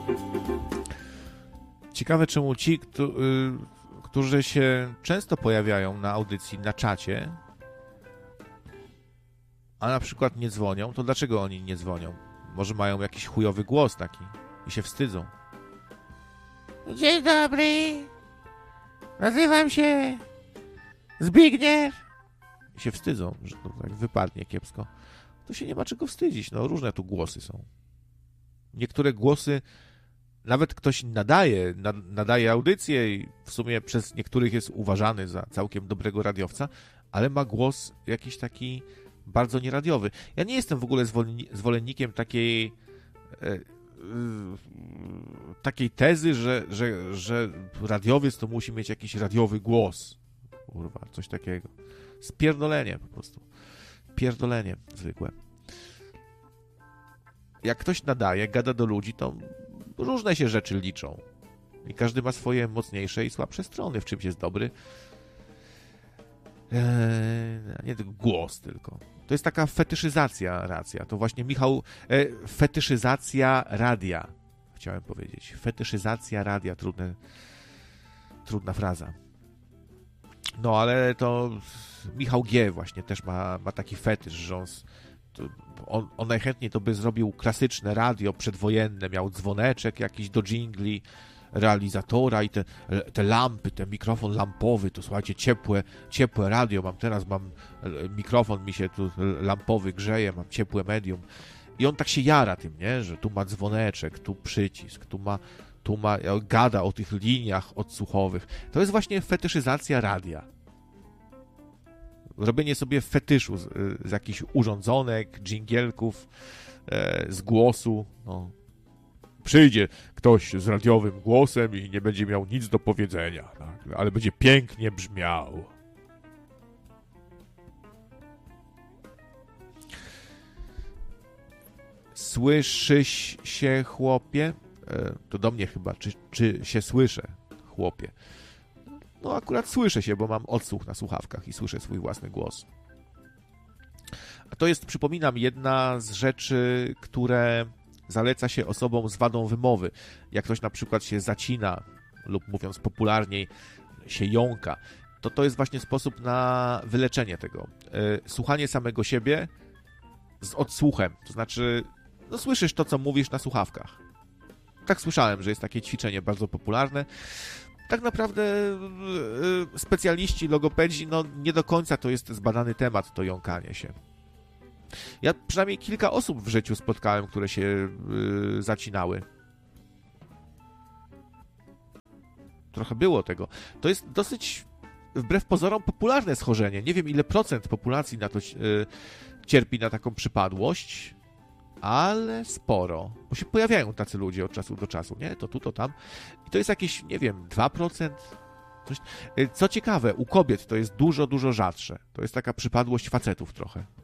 Ciekawe, czemu ci, którzy się często pojawiają na audycji, na czacie, a na przykład nie dzwonią, to dlaczego oni nie dzwonią? Może mają jakiś chujowy głos taki i się wstydzą. Dzień dobry. Nazywam się Zbigniew. I się wstydzą, że to tak wypadnie kiepsko. To się nie ma czego wstydzić. No, różne tu głosy są. Niektóre głosy, nawet ktoś nadaje audycję i w sumie przez niektórych jest uważany za całkiem dobrego radiowca, ale ma głos jakiś taki bardzo nieradiowy. Ja nie jestem w ogóle zwolennikiem takiej tezy, że radiowiec to musi mieć jakiś radiowy głos. Kurwa, coś takiego. Spierdolenie po prostu. Pierdolenie zwykłe. Jak ktoś nadaje, gada do ludzi, to różne się rzeczy liczą. I każdy ma swoje mocniejsze i słabsze strony, w czymś jest dobry. Nie tylko głos tylko. To jest taka fetyszyzacja racja. To właśnie Michał... fetyszyzacja radia. Chciałem powiedzieć. Fetyszyzacja radia. Trudna fraza. No, ale to Michał G. właśnie też ma taki fetysz, że on najchętniej to by zrobił klasyczne radio przedwojenne, miał dzwoneczek jakiś do dżingli, realizatora i te lampy, ten mikrofon lampowy, to słuchajcie, ciepłe radio mam mikrofon mi się tu lampowy grzeje, mam ciepłe medium i on tak się jara tym, nie, że tu ma dzwoneczek, tu przycisk, tu ma gada o tych liniach odsłuchowych. To jest właśnie fetyszyzacja radia. Robienie sobie fetyszu z jakichś urządzonek, dżingielków, z głosu. No. Przyjdzie ktoś z radiowym głosem i nie będzie miał nic do powiedzenia, tak? Ale będzie pięknie brzmiał. Słyszysz się, chłopie? To do mnie chyba. Czy się słyszę, chłopie? No akurat słyszę się, bo mam odsłuch na słuchawkach i słyszę swój własny głos. A to jest, przypominam, jedna z rzeczy, które zaleca się osobom z wadą wymowy. Jak ktoś na przykład się zacina lub, mówiąc popularniej, się jąka, to jest właśnie sposób na wyleczenie tego. Słuchanie samego siebie z odsłuchem. To znaczy, no słyszysz to, co mówisz na słuchawkach. Tak słyszałem, że jest takie ćwiczenie bardzo popularne. Tak naprawdę specjaliści, logopedzi, no nie do końca to jest zbadany temat, to jąkanie się. Ja przynajmniej kilka osób w życiu spotkałem, które się zacinały. Trochę było tego. To jest dosyć, wbrew pozorom, popularne schorzenie. Nie wiem, ile procent populacji na to cierpi na taką przypadłość, ale sporo. Bo się pojawiają tacy ludzie od czasu do czasu, nie? To tu, to tam. I to jest jakieś, nie wiem, 2%. Coś. Co ciekawe, u kobiet to jest dużo, dużo rzadsze. To jest taka przypadłość facetów trochę.